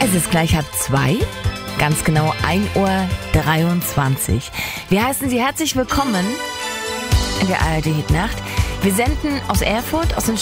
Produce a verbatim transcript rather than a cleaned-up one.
Es ist gleich halb zwei, ganz genau ein Uhr dreiundzwanzig. Wir heißen Sie herzlich willkommen in der A R D Hit Nacht. Wir senden aus Erfurt, aus dem